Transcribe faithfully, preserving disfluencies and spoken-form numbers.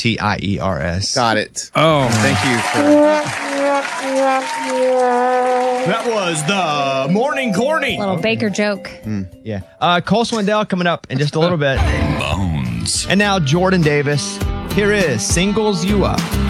T I E R S. Got it. Oh, Thank you. For- That was the Morning Corny. Little Baker joke. Yeah. Uh, Cole Swindell coming up in just a little bit. Bones. And now Jordan Davis. Here is Singles You Up.